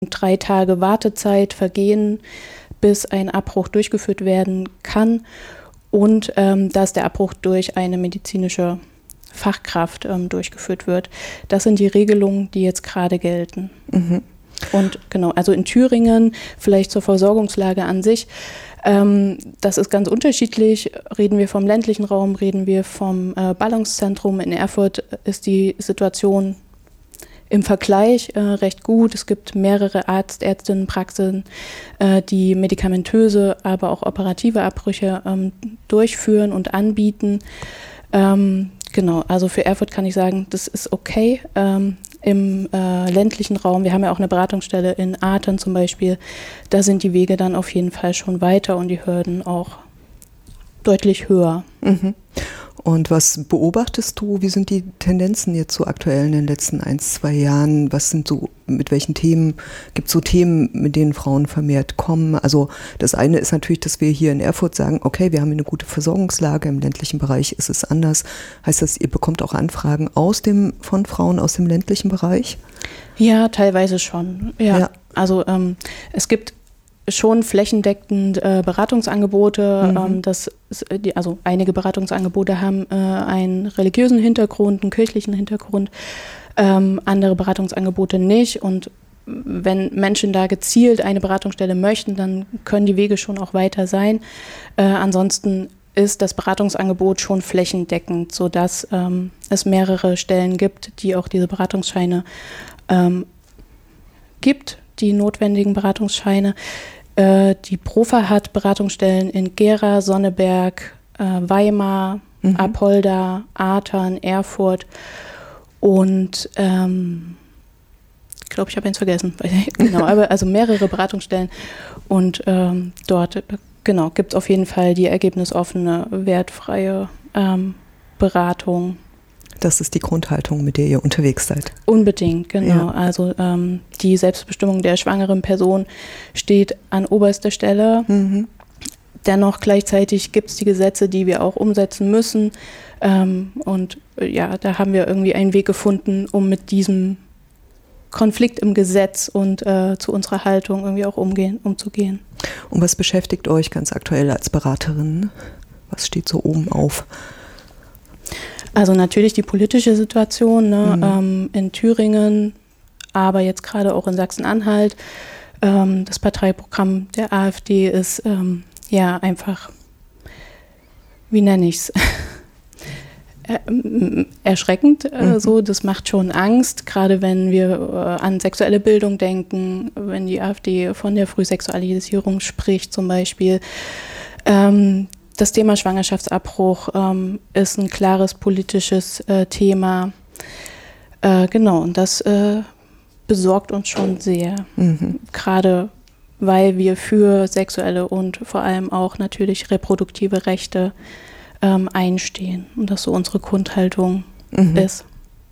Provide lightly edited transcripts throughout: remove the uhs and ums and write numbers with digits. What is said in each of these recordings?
3 Tage Wartezeit vergehen, bis ein Abbruch durchgeführt werden kann und dass der Abbruch durch eine medizinische Fachkraft durchgeführt wird. Das sind die Regelungen, die jetzt gerade gelten. Mhm. Und genau, also in Thüringen, vielleicht zur Versorgungslage an sich, das ist ganz unterschiedlich. Reden wir vom ländlichen Raum, reden wir vom Ballungszentrum. In Erfurt ist die Situation im Vergleich recht gut. Es gibt mehrere Ärztinnenpraxen, die medikamentöse, aber auch operative Abbrüche durchführen und anbieten. Genau, also für Erfurt kann ich sagen, das ist okay. Im ländlichen Raum, wir haben ja auch eine Beratungsstelle in Artern zum Beispiel, da sind die Wege dann auf jeden Fall schon weiter und die Hürden auch deutlich höher. Mhm. Und was beobachtest du? Wie sind die Tendenzen jetzt so aktuell in den letzten 1-2 Jahren? Was sind so, mit welchen Themen, gibt es so Themen, mit denen Frauen vermehrt kommen? Also das eine ist natürlich, dass wir hier in Erfurt sagen, okay, wir haben eine gute Versorgungslage, im ländlichen Bereich ist es anders. Heißt das, ihr bekommt auch Anfragen von Frauen aus dem ländlichen Bereich? Ja, teilweise schon. Ja. Also es gibt schon flächendeckend Beratungsangebote. Also einige Beratungsangebote haben einen religiösen Hintergrund, einen kirchlichen Hintergrund, andere Beratungsangebote nicht. Und wenn Menschen da gezielt eine Beratungsstelle möchten, dann können die Wege schon auch weiter sein. Ansonsten ist das Beratungsangebot schon flächendeckend, sodass es mehrere Stellen gibt, die auch diese Beratungsscheine gibt, die notwendigen Beratungsscheine. Die Profa hat Beratungsstellen in Gera, Sonneberg, Weimar, Apolda, Artern, Erfurt und ich glaube, ich habe eins vergessen. Genau, aber also mehrere Beratungsstellen und dort gibt es auf jeden Fall die ergebnisoffene, wertfreie Beratung. Das ist die Grundhaltung, mit der ihr unterwegs seid. Unbedingt, genau. Ja. Also die Selbstbestimmung der schwangeren Person steht an oberster Stelle. Mhm. Dennoch gleichzeitig gibt es die Gesetze, die wir auch umsetzen müssen. Und ja, da haben wir irgendwie einen Weg gefunden, um mit diesem Konflikt im Gesetz und zu unserer Haltung irgendwie auch umzugehen. Und was beschäftigt euch ganz aktuell als Beraterin? Was steht so oben auf? Also natürlich die politische Situation, ne, in Thüringen, aber jetzt gerade auch in Sachsen-Anhalt. Das Parteiprogramm der AfD ist ja einfach, wie nenne ich es, erschreckend. So, das macht schon Angst, gerade wenn wir an sexuelle Bildung denken, wenn die AfD von der Frühsexualisierung spricht zum Beispiel. Das Thema Schwangerschaftsabbruch ist ein klares politisches Thema. Genau, und das besorgt uns schon sehr. Gerade weil wir für sexuelle und vor allem auch natürlich reproduktive Rechte einstehen. Und das so unsere Grundhaltung ist.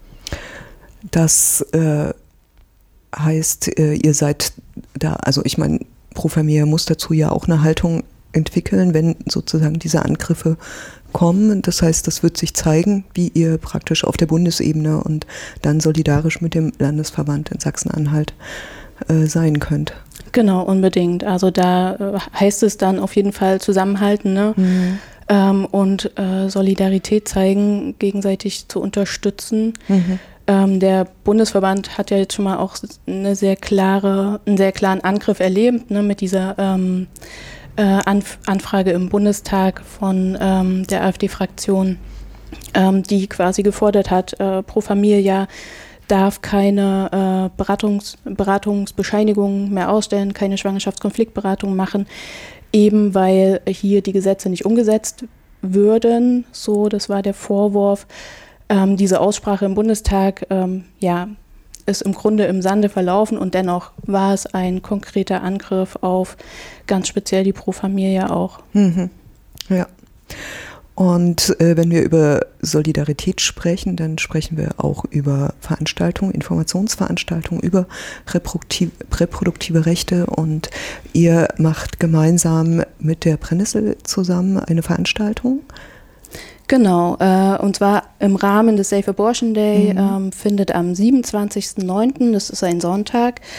Das heißt, ihr seid da, also ich meine, Pro Familia muss dazu ja auch eine Haltung entwickeln, wenn sozusagen diese Angriffe kommen. Das heißt, das wird sich zeigen, wie ihr praktisch auf der Bundesebene und dann solidarisch mit dem Landesverband in Sachsen-Anhalt sein könnt. Genau, unbedingt. Also da heißt es dann auf jeden Fall zusammenhalten, ne? Und Solidarität zeigen, gegenseitig zu unterstützen. Der Bundesverband hat ja jetzt schon mal auch einen sehr klaren Angriff erlebt, ne, mit dieser Anfrage im Bundestag von der AfD-Fraktion, die quasi gefordert hat, Pro Familia darf keine Beratungsbescheinigungen mehr ausstellen, keine Schwangerschaftskonfliktberatung machen, eben weil hier die Gesetze nicht umgesetzt würden. So, das war der Vorwurf. Diese Aussprache im Bundestag, ist im Grunde im Sande verlaufen und dennoch war es ein konkreter Angriff auf ganz speziell die Pro Familia auch. Ja. Und wenn wir über Solidarität sprechen, dann sprechen wir auch über Veranstaltungen, Informationsveranstaltungen, über reproduktive Rechte. Und ihr macht gemeinsam mit der Brennnessel zusammen eine Veranstaltung. Genau, und zwar im Rahmen des Safe Abortion Day findet am 27.09., das ist ein Sonntag,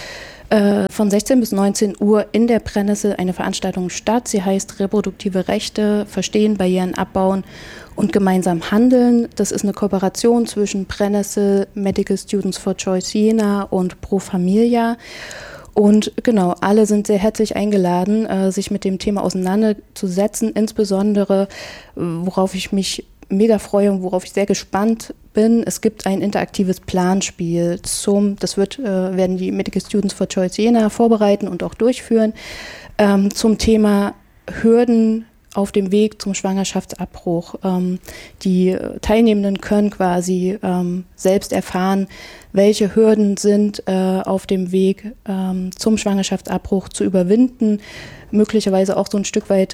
von 16 bis 19 Uhr in der Brennnessel eine Veranstaltung statt. Sie heißt Reproduktive Rechte, Verstehen, Barrieren abbauen und gemeinsam handeln. Das ist eine Kooperation zwischen Brennnessel, Medical Students for Choice Jena und Pro Familia. Und genau, alle sind sehr herzlich eingeladen, sich mit dem Thema auseinanderzusetzen, insbesondere worauf ich mich mega freue und worauf ich sehr gespannt bin. Es gibt ein interaktives Planspiel werden die Medical Students for Choice Jena vorbereiten und auch durchführen, zum Thema Hürden auf dem Weg zum Schwangerschaftsabbruch. Die Teilnehmenden können quasi selbst erfahren, welche Hürden sind auf dem Weg zum Schwangerschaftsabbruch zu überwinden, möglicherweise auch so ein Stück weit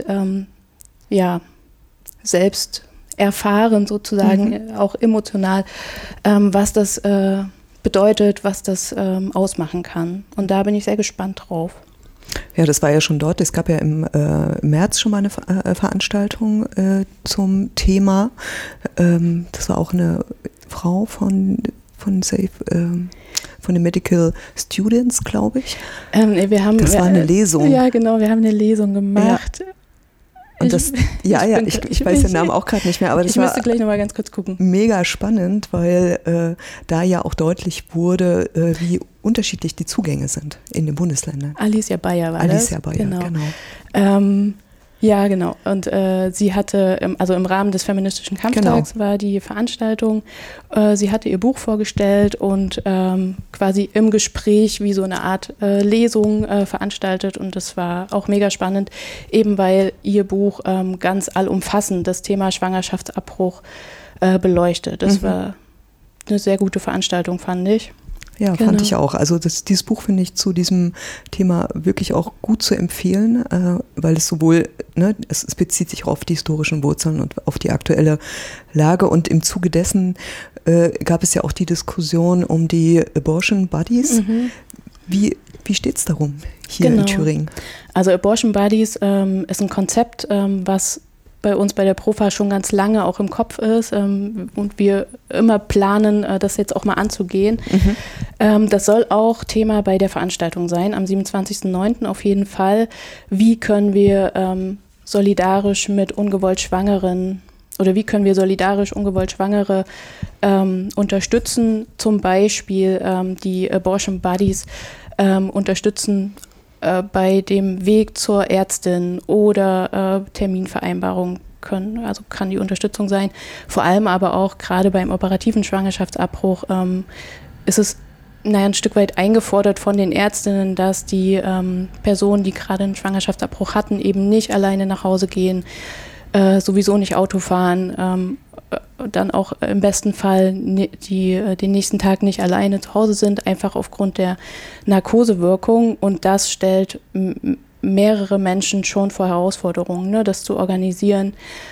selbst erfahren sozusagen, auch emotional, was das bedeutet, was das ausmachen kann. Und da bin ich sehr gespannt drauf. Ja, das war ja schon dort. Es gab ja im März schon mal eine Veranstaltung zum Thema. Das war auch eine Frau von Safe, von den Medical Students, glaube ich. Das war eine Lesung. Ja, genau, wir haben eine Lesung gemacht. Ja. Und ich weiß den Namen auch gerade nicht mehr, aber das war müsste gleich nochmal ganz kurz gucken. Mega spannend, weil da ja auch deutlich wurde, wie unterschiedlich die Zugänge sind in den Bundesländern. Alicia Bayer war das. Alicia Bayer, genau. Ja, genau. Und sie hatte, im Rahmen des feministischen Kampftags war die Veranstaltung, sie hatte ihr Buch vorgestellt und quasi im Gespräch wie so eine Art Lesung veranstaltet, und das war auch mega spannend, eben weil ihr Buch ganz allumfassend das Thema Schwangerschaftsabbruch beleuchtet. Das war eine sehr gute Veranstaltung, fand ich. Ja, fand ich auch. Also dieses Buch finde ich zu diesem Thema wirklich auch gut zu empfehlen, weil es sowohl, es bezieht sich auch auf die historischen Wurzeln und auf die aktuelle Lage, und im Zuge dessen gab es ja auch die Diskussion um die Abortion Buddies. Wie steht es darum hier in Thüringen? Also Abortion Buddies ist ein Konzept, was bei uns bei der Profa schon ganz lange auch im Kopf ist, und wir immer planen, das jetzt auch mal anzugehen. Das soll auch Thema bei der Veranstaltung sein, am 27.09. auf jeden Fall. Wie können wir solidarisch mit ungewollt Schwangeren oder wie können wir solidarisch ungewollt Schwangere unterstützen? Zum Beispiel die Abortion Buddies unterstützen bei dem Weg zur Ärztin oder Terminvereinbarung kann die Unterstützung sein. Vor allem aber auch gerade beim operativen Schwangerschaftsabbruch ist es ein Stück weit eingefordert von den Ärztinnen, dass die Personen, die gerade einen Schwangerschaftsabbruch hatten, eben nicht alleine nach Hause gehen, sowieso nicht Auto fahren, dann auch im besten Fall den nächsten Tag nicht alleine zu Hause sind, einfach aufgrund der Narkosewirkung. Und das stellt mehrere Menschen schon vor Herausforderungen, das zu organisieren,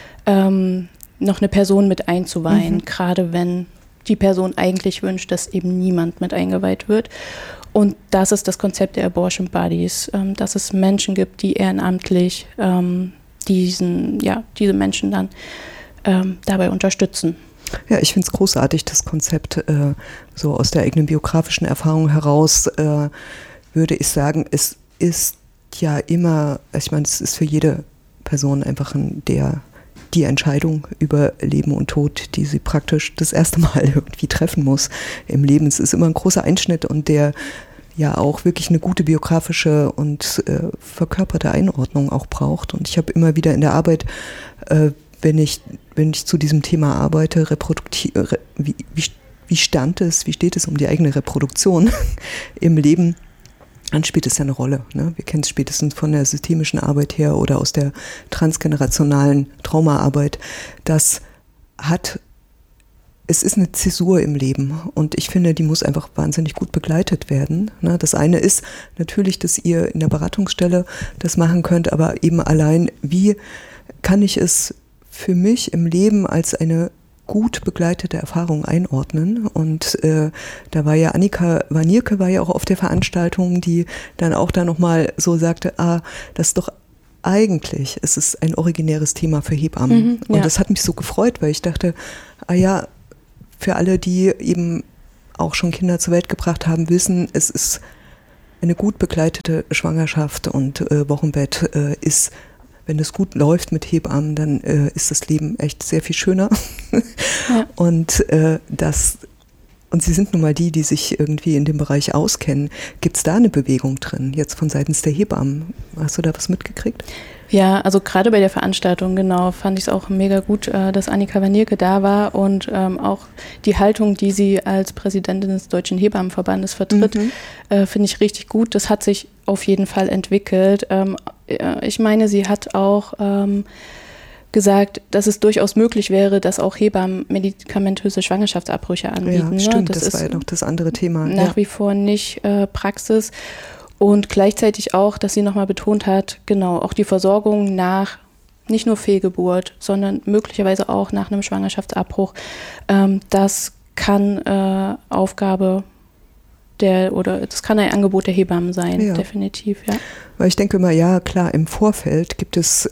noch eine Person mit einzuweihen, gerade wenn die Person eigentlich wünscht, dass eben niemand mit eingeweiht wird. Und das ist das Konzept der Abortion Buddies, dass es Menschen gibt, die ehrenamtlich diese Menschen dann dabei unterstützen. Ja, ich finde es großartig, das Konzept, so aus der eigenen biografischen Erfahrung heraus, würde ich sagen, es ist ja immer, ich meine, es ist für jede Person einfach die Entscheidung über Leben und Tod, die sie praktisch das erste Mal irgendwie treffen muss im Leben. Es ist immer ein großer Einschnitt und der ja auch wirklich eine gute biografische und verkörperte Einordnung auch braucht. Und ich habe immer wieder in der Arbeit, wenn ich zu diesem Thema arbeite, wie steht es um die eigene Reproduktion im Leben, dann spielt es ja eine Rolle. Ne? Wir kennen es spätestens von der systemischen Arbeit her oder aus der transgenerationalen Traumaarbeit. Es ist eine Zäsur im Leben und ich finde, die muss einfach wahnsinnig gut begleitet werden. Ne? Das eine ist natürlich, dass ihr in der Beratungsstelle das machen könnt, aber eben allein, wie kann ich es für mich im Leben als eine gut begleitete Erfahrung einordnen. Und da war ja Annika Wanierke war ja auch auf der Veranstaltung, die dann auch da nochmal so sagte, das ist doch eigentlich, es ist ein originäres Thema für Hebammen. Ja. Und das hat mich so gefreut, weil ich dachte, für alle, die eben auch schon Kinder zur Welt gebracht haben, wissen, es eine gut begleitete Schwangerschaft und Wochenbett ist, wenn es gut läuft mit Hebammen, dann ist das Leben echt sehr viel schöner. Ja. Und Sie sind nun mal die sich irgendwie in dem Bereich auskennen. Gibt es da eine Bewegung drin, jetzt von seitens der Hebammen? Hast du da was mitgekriegt? Ja, also gerade bei der Veranstaltung, genau, fand ich es auch mega gut, dass Annika Vanierke da war und auch die Haltung, die sie als Präsidentin des Deutschen Hebammenverbandes vertritt, finde ich richtig gut. Das hat sich auf jeden Fall entwickelt. Ich meine, sie hat auch gesagt, dass es durchaus möglich wäre, dass auch Hebammen medikamentöse Schwangerschaftsabbrüche anbieten. Ja, stimmt, ne? das war ja noch das andere Thema. Nach wie vor nicht Praxis. Und gleichzeitig auch, dass sie nochmal betont hat, genau, auch die Versorgung nach nicht nur Fehlgeburt, sondern möglicherweise auch nach einem Schwangerschaftsabbruch, das kann Aufgabe das kann ein Angebot der Hebammen sein, definitiv, ja. Weil ich denke immer, ja klar, im Vorfeld gibt es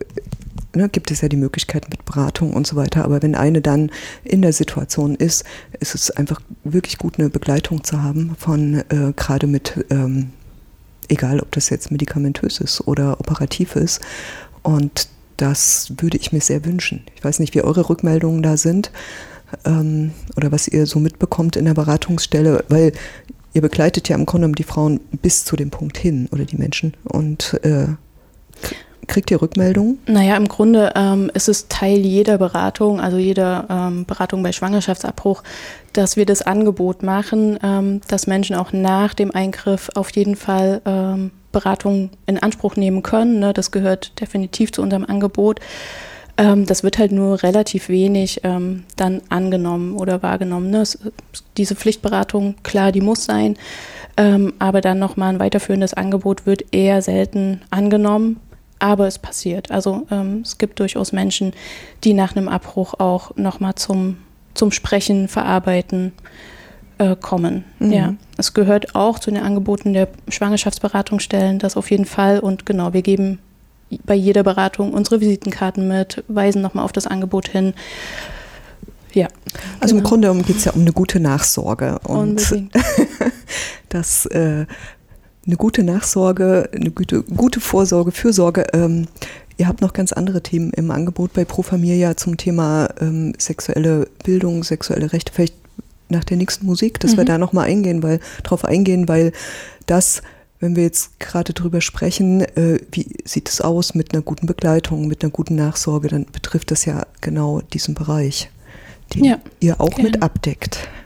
ja die Möglichkeit mit Beratung und so weiter, aber wenn eine dann in der Situation ist es einfach wirklich gut, eine Begleitung zu haben von gerade mit egal, ob das jetzt medikamentös ist oder operativ ist. Und das würde ich mir sehr wünschen. Ich weiß nicht, wie eure Rückmeldungen da sind oder was ihr so mitbekommt in der Beratungsstelle, weil ihr begleitet ja im Grunde genommen die Frauen bis zu dem Punkt hin oder die Menschen. Und kriegt ihr Rückmeldungen? Naja, im Grunde ist es Teil jeder Beratung, also jeder Beratung bei Schwangerschaftsabbruch, dass wir das Angebot machen, dass Menschen auch nach dem Eingriff auf jeden Fall Beratung in Anspruch nehmen können. Ne? Das gehört definitiv zu unserem Angebot. Das wird halt nur relativ wenig dann angenommen oder wahrgenommen. Ne? Diese Pflichtberatung, klar, die muss sein, aber dann nochmal ein weiterführendes Angebot wird eher selten angenommen. Aber es passiert. Also es gibt durchaus Menschen, die nach einem Abbruch auch nochmal zum Sprechen, Verarbeiten kommen. Ja, es gehört auch zu den Angeboten der Schwangerschaftsberatungsstellen, das auf jeden Fall. Und genau, wir geben bei jeder Beratung unsere Visitenkarten mit, weisen nochmal auf das Angebot hin. Ja. Also im Grunde geht es ja um eine gute Nachsorge. Und das eine gute Nachsorge, eine gute Vorsorge, Fürsorge. Ihr habt noch ganz andere Themen im Angebot bei Pro Familia zum Thema sexuelle Bildung, sexuelle Rechte. Vielleicht nach der nächsten Musik, dass wir da nochmal drauf eingehen, weil das, wenn wir jetzt gerade drüber sprechen, wie sieht es aus mit einer guten Begleitung, mit einer guten Nachsorge, dann betrifft das ja genau diesen Bereich, den ihr auch mit abdeckt.